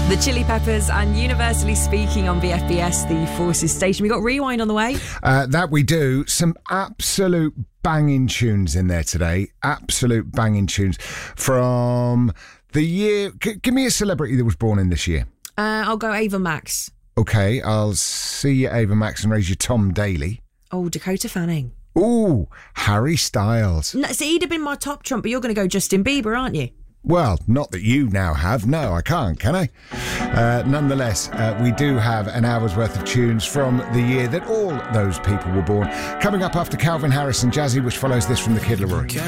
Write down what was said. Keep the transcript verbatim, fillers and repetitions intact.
The Chili Peppers and Universally Speaking on V F B S, the Forces station. We got Rewind on the way. Uh, that we do. Some absolute banging tunes in there today. Absolute banging tunes from the year. G- give me a celebrity that was born in this year. Uh, I'll go Ava Max. Okay, I'll see you, Ava Max, and raise you Tom Daly. Oh, Dakota Fanning. Ooh, Harry Styles. No, so he'd have been my top trump, but you're going to go Justin Bieber, aren't you? Well, not that you now have. No, I can't, can I? Uh, nonetheless, uh, we do have an hour's worth of tunes from the year that all those people were born. Coming up after Calvin Harris and Jazzy, which follows this from the Kid Laroi.